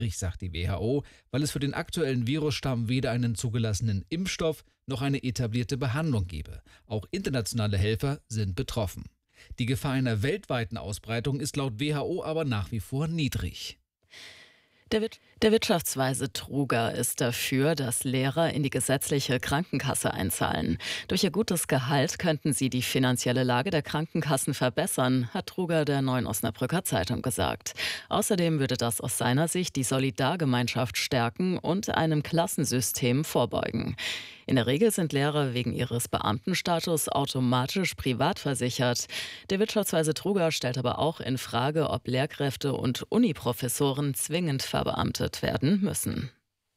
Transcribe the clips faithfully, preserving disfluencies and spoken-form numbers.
Schwierig, sagt die W H O, weil es für den aktuellen Virusstamm weder einen zugelassenen Impfstoff noch eine etablierte Behandlung gebe. Auch internationale Helfer sind betroffen. Die Gefahr einer weltweiten Ausbreitung ist laut W H O aber nach wie vor niedrig. Der, Wir- der Wirtschaftsweise Truger ist dafür, dass Lehrer in die gesetzliche Krankenkasse einzahlen. Durch ihr gutes Gehalt könnten sie die finanzielle Lage der Krankenkassen verbessern, hat Truger der Neuen Osnabrücker Zeitung gesagt. Außerdem würde das aus seiner Sicht die Solidargemeinschaft stärken und einem Klassensystem vorbeugen. In der Regel sind Lehrer wegen ihres Beamtenstatus automatisch privat versichert. Der Wirtschaftsweise Truger stellt aber auch in Frage, ob Lehrkräfte und Uniprofessoren zwingend verbeamtet werden müssen.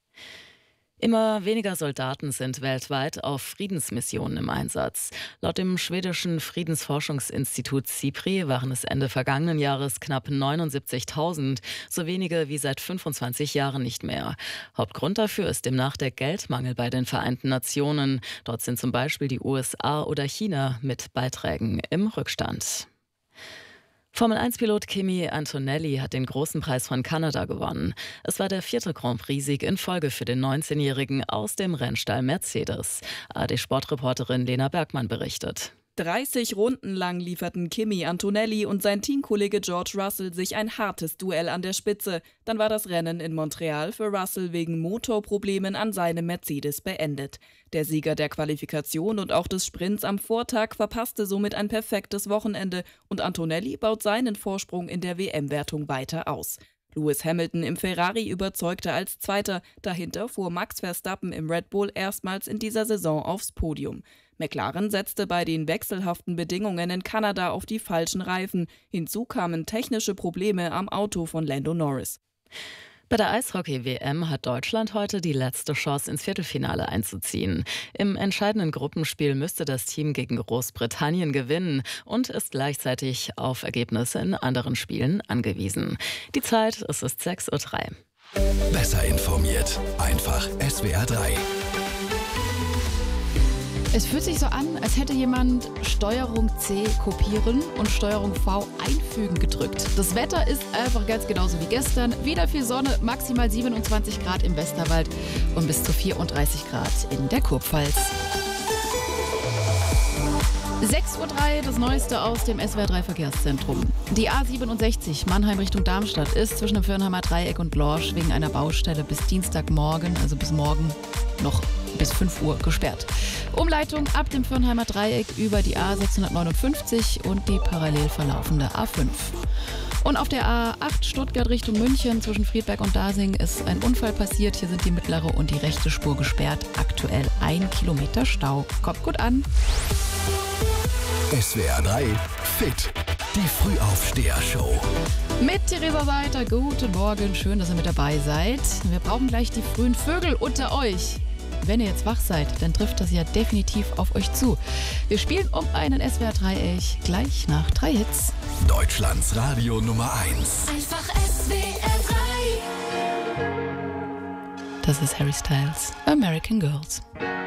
Immer weniger Soldaten sind weltweit auf Friedensmissionen im Einsatz. Laut dem schwedischen Friedensforschungsinstitut SIPRI waren es Ende vergangenen Jahres knapp neunundsiebzigtausend, so wenige wie seit fünfundzwanzig Jahren nicht mehr. Hauptgrund dafür ist demnach der Geldmangel bei den Vereinten Nationen. Dort sind zum Beispiel die U S A oder China mit Beiträgen im Rückstand. Formel eins Pilot Kimi Antonelli hat den großen Preis von Kanada gewonnen. Es war der vierte Grand Prix-Sieg in Folge für den neunzehnjährigen aus dem Rennstall Mercedes. A R D-Sportreporterin Lena Bergmann berichtet. dreißig Runden lang lieferten Kimi Antonelli und sein Teamkollege George Russell sich ein hartes Duell an der Spitze. Dann war das Rennen in Montreal für Russell wegen Motorproblemen an seinem Mercedes beendet. Der Sieger der Qualifikation und auch des Sprints am Vortag verpasste somit ein perfektes Wochenende und Antonelli baut seinen Vorsprung in der W M-Wertung weiter aus. Lewis Hamilton im Ferrari überzeugte als Zweiter, dahinter fuhr Max Verstappen im Red Bull erstmals in dieser Saison aufs Podium. McLaren setzte bei den wechselhaften Bedingungen in Kanada auf die falschen Reifen. Hinzu kamen technische Probleme am Auto von Lando Norris. Bei der Eishockey-W M hat Deutschland heute die letzte Chance, ins Viertelfinale einzuziehen. Im entscheidenden Gruppenspiel müsste das Team gegen Großbritannien gewinnen und ist gleichzeitig auf Ergebnisse in anderen Spielen angewiesen. Die Zeit, es ist sechs Uhr drei. Besser informiert. Einfach S W R drei. Es fühlt sich so an, als hätte jemand Steuerung C kopieren und Steuerung V einfügen gedrückt. Das Wetter ist einfach ganz genauso wie gestern. Wieder viel Sonne, maximal siebenundzwanzig Grad im Westerwald und bis zu vierunddreißig Grad in der Kurpfalz. sechs Uhr drei, das Neueste aus dem S W R drei Verkehrszentrum. Die A siebenundsechzig Mannheim Richtung Darmstadt ist zwischen dem Firnheimer Dreieck und Lorsch wegen einer Baustelle bis Dienstagmorgen, also bis morgen, noch bis fünf Uhr gesperrt. Umleitung ab dem Firnheimer Dreieck über die A sechshundertneunundfünfzig und die parallel verlaufende A fünf. Und auf der A acht Stuttgart Richtung München zwischen Friedberg und Dasing ist ein Unfall passiert. Hier sind die mittlere und die rechte Spur gesperrt. Aktuell ein Kilometer Stau. Kommt gut an. S W R drei Fit. Die Frühaufsteher-Show. Mit Theresa Seiter. Guten Morgen. Schön, dass ihr mit dabei seid. Wir brauchen gleich die frühen Vögel unter euch. Wenn ihr jetzt wach seid, dann trifft das ja definitiv auf euch zu. Wir spielen um einen S W R drei gleich nach drei Hits. Deutschlands Radio Nummer eins. Einfach S W R drei. Das ist Harry Styles, American Girls.